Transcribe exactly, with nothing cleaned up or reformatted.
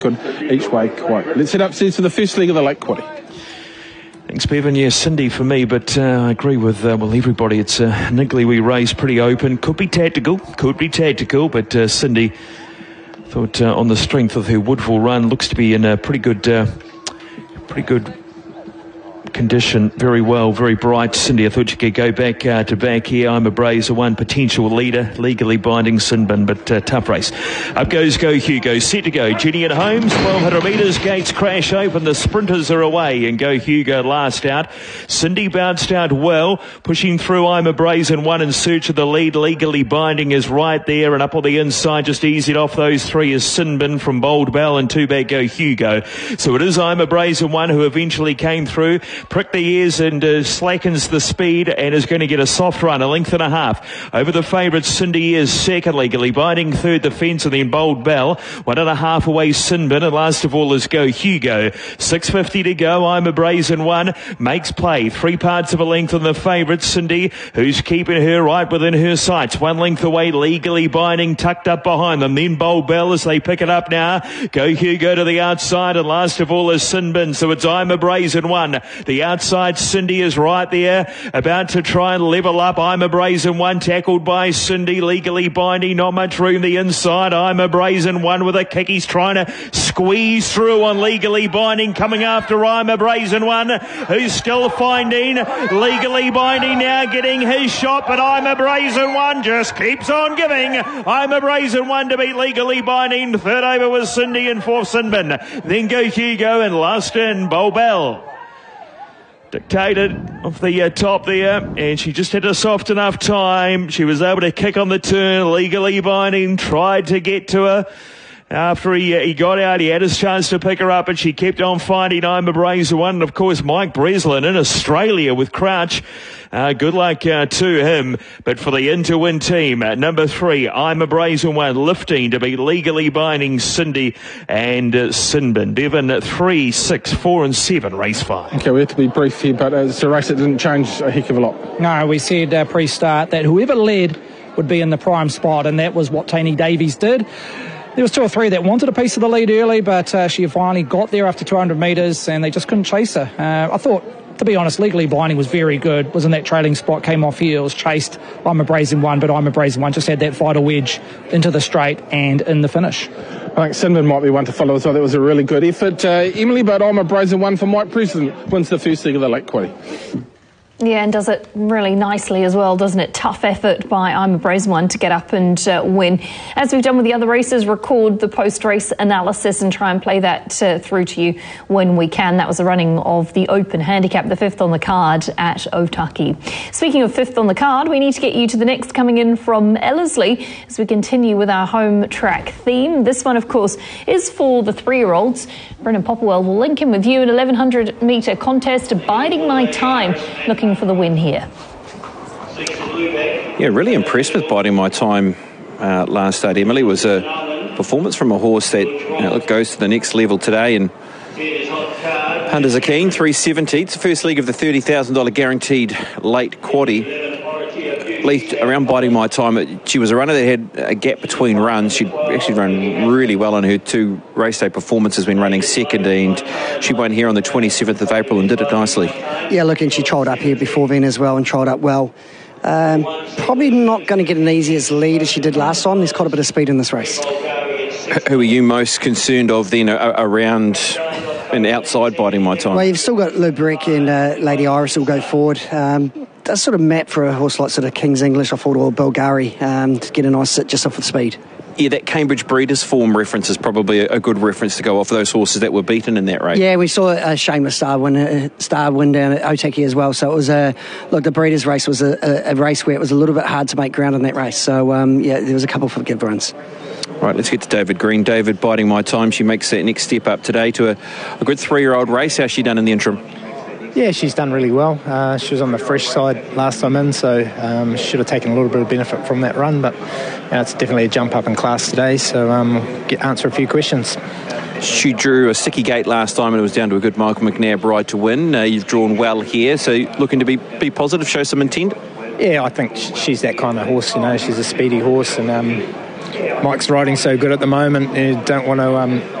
good each way quite. Let's head upstairs to the first leg of the Lake Quaddy. Thanks, Bevan. Yeah, Cindy for me, but uh, I agree with, uh, well, everybody. It's a niggly wee race, pretty open. Could be tactical, could be tactical, but uh, Cindy thought uh, on the strength of her Woodville run, looks to be in a pretty good, uh, pretty good condition, very well, very bright. Cindy, I thought she could go back uh, to back here. I'm a Brazer one, potential leader, legally binding Sinbin, but uh, tough race. Up goes Go Hugo, set to go. Julian Holmes, twelve hundred metres, gates crash open, the sprinters are away, and Go Hugo last out. Cindy bounced out well, pushing through I'm a Brazen one in search of the lead. Legally binding is right there, and up on the inside, just eased off those three is Sinbin from Bold Bell, and two back Go Hugo. So it is I'm a Brazen one who eventually came through, pricked the ears and uh, slackens the speed and is going to get a soft run, a length and a half. Over the favourite, Cindy is second, legally binding third, the fence, and then Bold Bell. One and a half away, Sinbin, and last of all is Go Hugo. six fifty to go. I'm a Brazen one makes play. Three parts of a length on the favourite, Cindy, who's keeping her right within her sights. One length away, legally binding, tucked up behind them. Then Bold Bell as they pick it up now. Go Hugo to the outside, and last of all is Sinbin. So it's I'm a Brazen one. The outside, Cindy is right there, about to try and level up. I'm a Brazen one, tackled by Cindy, legally binding, not much room the inside. I'm a Brazen one with a kick. He's trying to squeeze through on legally binding, coming after I'm a Brazen one, who's still finding legally binding now, getting his shot, but I'm a Brazen one just keeps on giving. I'm a Brazen one to beat legally binding. Third over was Cindy and fourth Sinbin. Then Go Hugo, and last in Bold Bell. Dictated off the uh, top there, and she just had a soft enough time. She was able to kick on the turn, legally binding, tried to get to her. After he, uh, he got out, he had his chance to pick her up, and she kept on finding I'm a Brazen one. And of course, Mike Breslin in Australia with Crouch. Uh, good luck uh, to him. But for the Interwin team, at number three, I'm a Brazen one, lifting to be legally binding Cindy and uh, Sinbin. Bevan, three, six, four, and seven, race five. Okay, we have to be brief here, but uh, it's a race that didn't change a heck of a lot. No, we said uh, pre-start that whoever led would be in the prime spot, and that was what Taney Davies did. There was two or three that wanted a piece of the lead early, but uh, she finally got there after two hundred metres, and they just couldn't chase her. Uh, I thought, to be honest, Legally Binding was very good, was in that trailing spot, came off heels, chased I'm a Brazen one, but I'm a Brazen one just had that vital wedge into the straight and in the finish. I think Sinbin might be one to follow as well. That was a really good effort. Uh, Emily, but I'm a Brazen one for Mike President, wins the first leg of the Lake Quaddy. Yeah, and does it really nicely as well, doesn't it? Tough effort by I'm a Brazen one to get up and uh, win. As we've done with the other races, record the post-race analysis and try and play that uh, through to you when we can. That was the running of the Open Handicap, the fifth on the card at Otaki. Speaking of fifth on the card, we need to get you to the next coming in from Ellerslie as we continue with our home track theme. This one, of course, is for the three-year-olds. Brendan Popplewell will link in with you an eleven hundred metre contest, Biding My Time, looking for the win here. Yeah, really impressed with Biding My Time uh, last start. Emily, was a performance from a horse that you know, goes to the next level today, and Hunters are keen. three seventy. It's the first leg of the thirty thousand dollars guaranteed late quaddie. At least around Biding My Time, she was a runner that had a gap between runs. She'd actually run really well on her two race day performances, been running second, and she won here on the twenty-seventh of April and did it nicely. Yeah, look, and she trialled up here before then as well and trialled up well. Um, probably not going to get an easy as lead as she did last time. There's quite a bit of speed in this race. Who are you most concerned of then around and outside Biding My Time? Well, you've still got Lou Breck and uh, Lady Iris will go forward. Um, does sort of map for a horse like sort of King's English, I thought, or Bulgari, um, to get a nice sit just off with speed. Yeah, that Cambridge Breeders' Form reference is probably a, a good reference to go off those horses that were beaten in that race. Yeah, we saw a shameless star win, a star win down at Otaki as well. So it was a look. The Breeders' race was a, a, a race where it was a little bit hard to make ground in that race. So um, yeah, there was a couple of good runs. Right, let's get to David Green. David, Biding My Time. She makes that next step up today to a, a good three-year-old race. How's she done in the interim? Yeah, she's done really well. Uh, she was on the fresh side last time in, so um, should have taken a little bit of benefit from that run, but uh, it's definitely a jump up in class today, so um, get answer a few questions. She drew a sticky gate last time and it was down to a good Michael McNabb ride to win. Uh, you've drawn well here, so looking to be, be positive, show some intent? Yeah, I think she's that kind of horse, you know, she's a speedy horse, and um, Mike's riding so good at the moment, you don't want to... Um,